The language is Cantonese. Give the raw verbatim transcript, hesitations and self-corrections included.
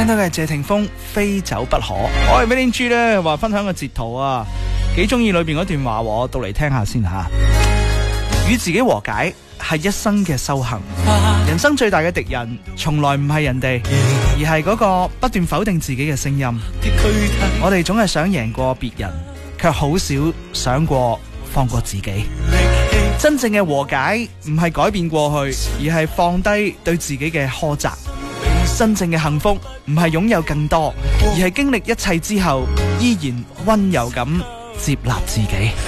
聽到嘅係謝霆鋒非走不可。我係 Billy G 咧，話分享個截圖啊，幾中意裏邊嗰段話，我讀嚟聽下先吓。與自己和解係一生嘅修行，人生最大嘅敵人從來唔係人哋，而係嗰個不斷否定自己嘅聲音。我哋總係想贏過別人，卻好少想過放過自己。真正嘅和解唔係改變過去，而係放低對自己嘅苛責。真正嘅幸福唔係擁有更多，而係經歷一切之後依然溫柔咁接納自己。